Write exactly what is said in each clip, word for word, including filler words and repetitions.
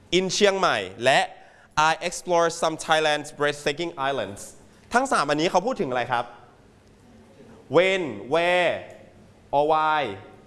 in เชียงใหม่และ I explore some Thailand's breathtaking islands ทั้งสามอันนี้เขาพูดถึงอะไรครับ when where or why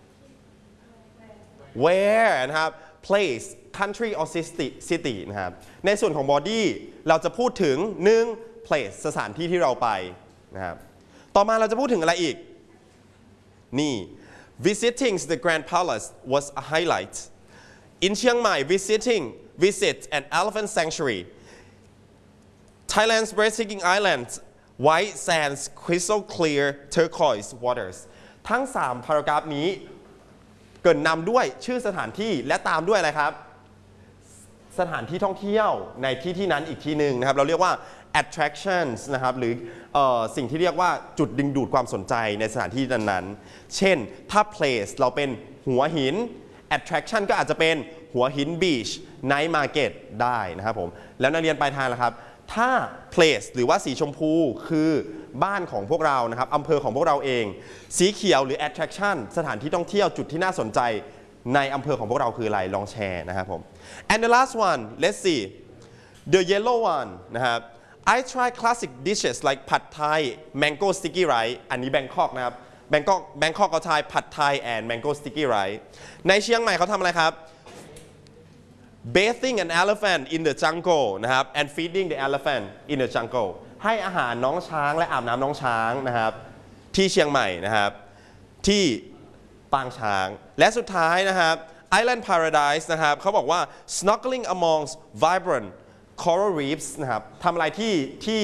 where นะครับ place country or city city นะครับในส่วนของ body เราจะพูดถึงหนึ่ง place สถานที่ที่เราไปนะครับต่อมาเราจะพูดถึงอะไรอีกนี่ visiting the Grand Palace was a highlight in เชียงใหม่ visiting visit an elephant sanctuary Thailand's breathtaking islands white sands crystal clear turquoise waters ทั้งสามพารากราฟนี้เกริ่นนำด้วยชื่อสถานที่และตามด้วยอะไรครับสถานที่ท่องเที่ยวในที่ที่นั้นอีกที่หนึ่งนะครับเราเรียกว่า attractions นะครับหรือเอ่อสิ่งที่เรียกว่าจุดดึงดูดความสนใจในสถานที่นั้นๆเช่นถ้า place เราเป็นหัวหิน attraction ก็อาจจะเป็นหัวหิน beach night market ได้นะครับผมแล้วนักเรียนปลายทางล่ะครับถ้า place หรือว่าสีชมพูคือบ้านของพวกเรานะครับอำเภอของพวกเราเองสีเขียวหรือ attraction สถานที่ท่องเที่ยวจุดที่น่าสนใจในอำเภอของพวกเราคืออะไรลองแชร์นะครับผม and the last one let's see the yellow one นะครับ I try classic dishes like pad Thai mango sticky rice อันนี้แบงคอกนะครับแบงคอกแบงคอกเขาทายผัดไทย and mango sticky rice ในเชียงใหม่เขาทำอะไรครับ bathing an elephant in the jungle นะครับ and feeding the elephant in the jungle ให้อาหารน้องช้างและอาบน้ำน้องช้างนะครับที่เชียงใหม่นะครับที่ปางช้างและสุดท้ายนะครับ Island Paradise นะครับเขาบอกว่า snorkeling amongst vibrant coral reefs นะครับทำอะไรที่ที่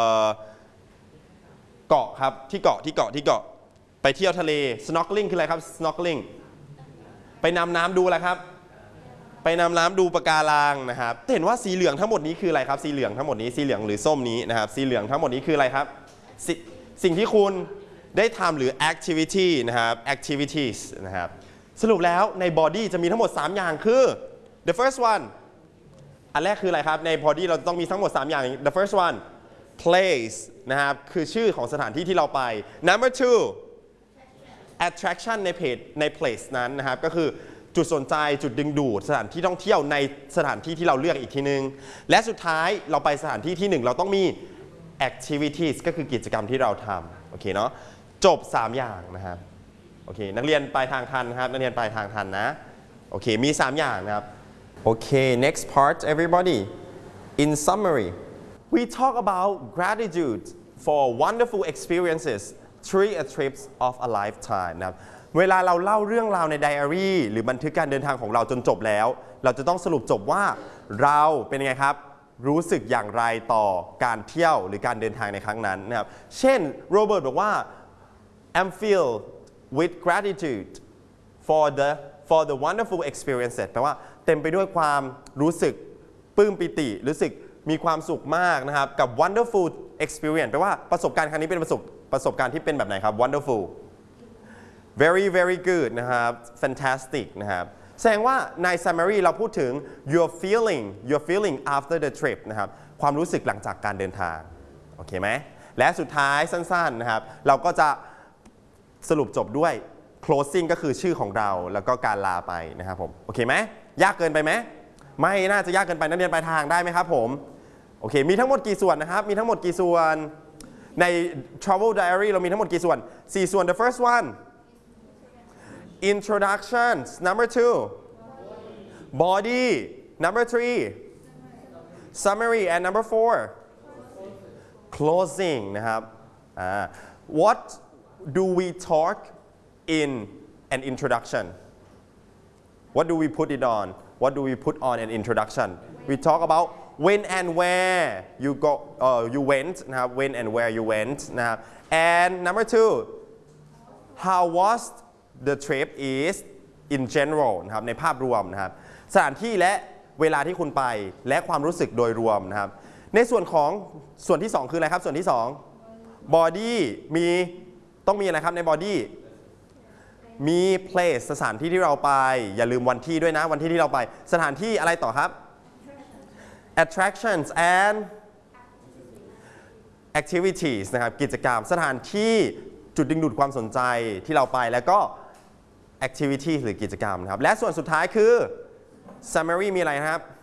เกาะครับที่เกาะที่เกาะที่เกาะไปเที่ยวทะเล snorkeling คืออะไรครับ snorkeling ไปนำน้ำดูอะไรครับไปนำน้ำดูปะการังนะครับเห็นว่าสีเหลืองทั้งหมดนี้คืออะไรครับสีเหลืองทั้งหมดนี้สีเหลืองหรือส้มนี้นะครับสีเหลืองทั้งหมดนี้คืออะไรครับสสิ่งที่คุณได้ทำหรือ activity นะครับ activities นะครับสรุปแล้วใน body จะมีทั้งหมดสามอย่างคือ the first one อันแรกคืออะไรครับใน body เราต้องมีทั้งหมดสามอย่าง the first one place นะครับคือชื่อของสถานที่ที่เราไป number two attraction ในเพจใน place นั้นนะครับก็คือจุดสนใจจุดดึงดูดสถานที่ท่องเที่ยวในสถานที่ที่เราเลือกอีกทีนึงและสุดท้ายเราไปสถานที่ที่หนึ่งเราต้องมี activities ก็คือกิจกรรมที่เราทำโอเคเนาะจบสามอย่างนะครับโอเคนักเรียนปลายทางทันครับนักเรียนปลายทางทันนะโอเคมีสามอย่างนะครับโอเค next part everybody in summary we talk about gratitude for wonderful experiences three trips of a lifetime นะครับเวลาเราเล่าเรื่องราวในไดอารี่หรือบันทึกการเดินทางของเราจนจบแล้วเราจะต้องสรุปจบว่าเราเป็นยังไงครับรู้สึกอย่างไรต่อการเที่ยวหรือการเดินทางในครั้งนั้นนะครับเช่นโรเบิร์ตบอกว่า I'm filled with gratitude for the for the wonderful experiences แปลว่าเต็มไปด้วยความรู้สึกปลื้มปิติรู้สึกมีความสุขมากนะครับกับ wonderful experience แปลว่าประสบการณ์ครั้งนี้เป็นประสบประสบการณ์ที่เป็นแบบไหนครับ wonderful very very good นะครับ fantastic นะครับแสดงว่าใน summary เราพูดถึง your feeling your feeling after the trip นะครับความรู้สึกหลังจากการเดินทางโอเคไหมและสุดท้ายสั้นๆนะครับเราก็จะสรุปจบด้วย closing ก็คือชื่อของเราแล้วก็การลาไปนะครับผมโอเคไหมยากเกินไปไหมไม่น่าจะยากเกินไปนักเรียนปลายทางได้ไหมครับผมโอเคมีทั้งหมดกี่ส่วนนะครับมีทั้งหมดกี่ส่วนใน travel diary เรามีทั้งหมดกี่ส่วนสี่ส่วน the first one introductions number two body number three summary and number four closing นะครับ what do we talk in an introduction what do we put it on what do we put on an introduction we talk about when and where you go uh, you went นะครับ when and where you went นะครับ and number two how was the trip is in general นะครับในภาพรวมนะครับสถานที่และเวลาที่คุณไปและความรู้สึกโดยรวมนะครับในส่วนของส่วนที่สองคืออะไรครับส่วนที่สอง body มีต้องมีอะไรครับใน body มี place สถานที่ที่เราไปอย่าลืมวันที่ด้วยนะวันที่ที่เราไปสถานที่อะไรต่อครับ attractions and activities นะครับกิจกรรมสถานที่จุดดึงดูดความสนใจที่เราไปแล้วก็ activity หรือกิจกรรมนะครับและส่วนสุดท้ายคือ summary มีอะไรนะครับ